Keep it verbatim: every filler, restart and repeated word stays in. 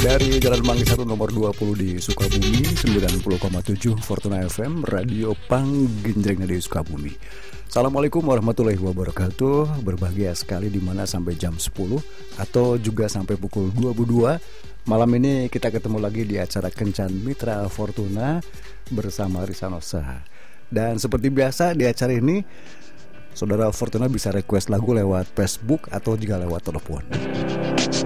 Dari Jalan Mangga satu nomor dua puluh di Sukabumi, sembilan puluh koma tujuh Fortuna F M, Radio Panggenjreng di Sukabumi. Assalamualaikum warahmatullahi wabarakatuh. Berbahagia sekali dimana sampai jam sepuluh atau juga sampai pukul dua puluh dua. Malam ini kita ketemu lagi di acara Kencan Mitra Fortuna bersama Rizanosa. Dan seperti biasa di acara ini Saudara Fortuna bisa request lagu lewat Facebook atau juga lewat telepon.